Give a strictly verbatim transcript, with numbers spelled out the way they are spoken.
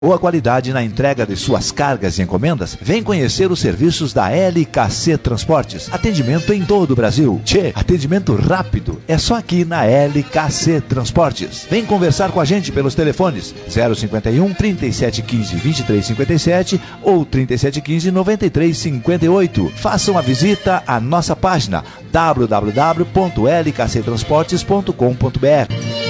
Ou a qualidade na entrega de suas cargas e encomendas? Vem conhecer os serviços da L K C Transportes. Atendimento em todo o Brasil. Tchê, atendimento rápido. É só aqui na L K C Transportes. Vem conversar com a gente pelos telefones zero cinquenta e um, trinta e sete quinze, vinte e três cinquenta e sete ou trinta e sete quinze, noventa e três cinquenta e oito. Faça uma visita à nossa página w w w ponto l k c transportes ponto com ponto b r.